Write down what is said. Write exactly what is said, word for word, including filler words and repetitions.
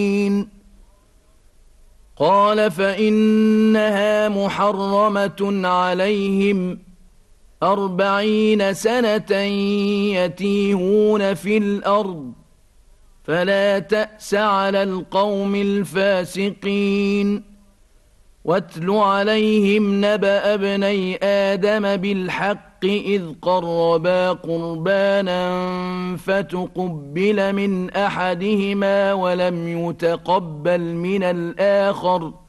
قال فإنها محرمة عليهم أربعين سنة يتيهون في الأرض فلا تأس على القوم الفاسقين واتل عليهم نبأ ابني آدم بالحق إذ قربا قربانا فتقبل من أحدهما ولم يتقبل من الآخر